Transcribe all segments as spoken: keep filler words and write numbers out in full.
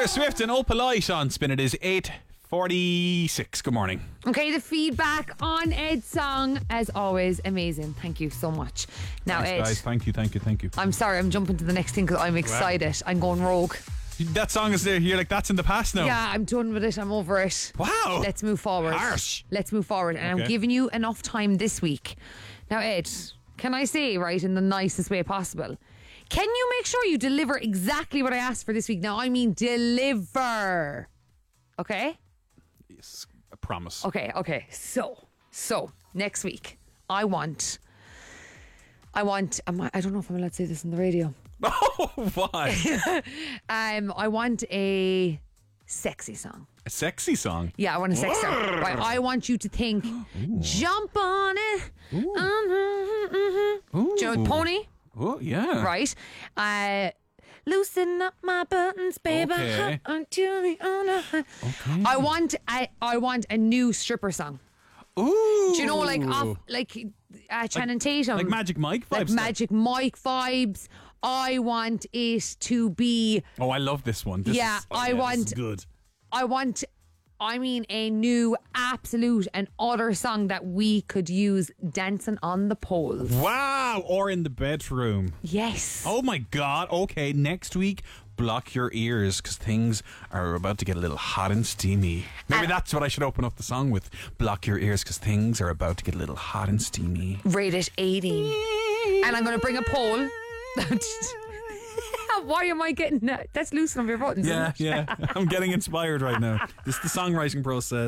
Taylor Swift and Opalite on Spin. It is eight forty-six. Good morning. Okay, the feedback on Ed's song, as always, amazing. Thank you so much. Now, Thanks, Ed, guys. Thank you, thank you, thank you. I'm sorry, I'm jumping to the next thing because I'm excited. I'm going rogue. That song is there. You're like, that's in the past now. Yeah, I'm done with it. I'm over it. Wow. Let's move forward. Harsh. Let's move forward. And Okay. I'm giving you enough time this week. Now, Ed, can I say, right, in the nicest way possible, can you make sure you deliver exactly what I asked for this week? Now, I mean deliver. Okay? Yes, I promise. Okay, okay. So, so, next week, I want, I want, am I, I don't know if I'm allowed to say this on the radio. Oh, why? Um, I want a sexy song. A sexy song? Yeah, I want a sexy song. Right, I want you to think, jump on it. Mm-hmm, mm-hmm. Do you know Pony? Oh, yeah. Right. Uh, loosen up my buttons, baby. Okay. Until the honor. Okay. I want a, I want a new stripper song. Ooh. Do you know, like off, like uh, Channing Tatum, Like Magic Mike vibes? like then? Magic Mike vibes. I want it to be. Oh, I love this one. This Yeah, is, oh, I yeah, this want- is good. I want. I mean, a new absolute and utter song that we could use dancing on the pole. Wow. Or in the bedroom. Yes. Oh my God. Okay, next week, block your ears because things are about to get a little hot and steamy. Maybe And- that's what I should open up the song with. Block your ears because things are about to get a little hot and steamy. Rated eighteen. And I'm going to bring a pole. Why am I getting that? That's loosening up your buttons. Yeah, isn't it? yeah. I'm getting inspired right now. This is the songwriting process.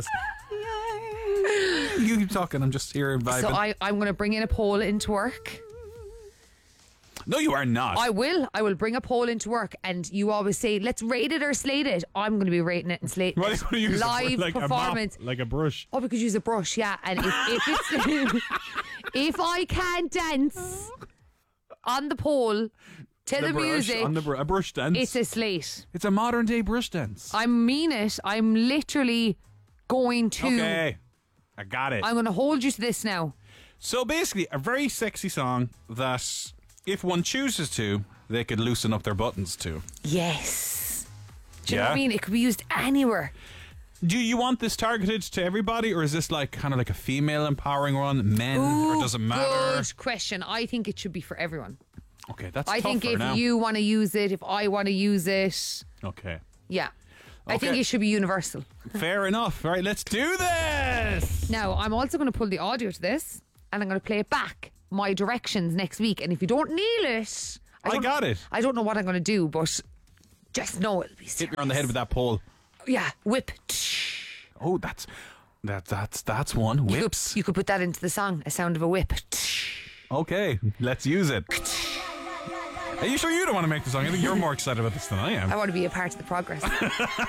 You keep talking. I'm just here vibing. So I, I'm going to bring in a pole into work. No, you are not. I will. I will bring a poll into work, and you always say, "Let's rate it or slate it." I'm going to be rating it and slating What it. do you use? Live like performance. A mop, like a brush. Oh, we could use a brush, yeah. And if, if it's if I can't dance on the pole to the, The brush music, on the br- a brush dance. it's a slate. It's a modern day brush dance. I mean it. I'm literally going to. Okay, I got it. I'm going to hold you to this now. So basically, a very sexy song that, if one chooses to, they could loosen up their buttons to. Yes. Do you know Yeah. what I mean? It could be used anywhere. Do you want this targeted to everybody, or is this like kind of like a female empowering one, men, or Ooh, does it matter? Good question. I think it should be for everyone. Okay, that's I think tougher if now. you want to use it, if I want to use it, Okay, yeah. I think Okay. it should be universal. fair enough. All right, let's do this. Now, I'm also going to pull the audio to this and I'm going to play it back, my directions next week. And if you don't nail it, I don't- got it. I don't know what I'm going to do, but just know it'll be serious. Hit me on the head with that pole. Yeah, whip. Oh, that's that that's that's one. You could, Whips. you could put that into the song, a sound of a whip. Okay, let's use it. Are you sure you don't want to make the song? I think you're more excited about this than I am. I want to be a part of the progress.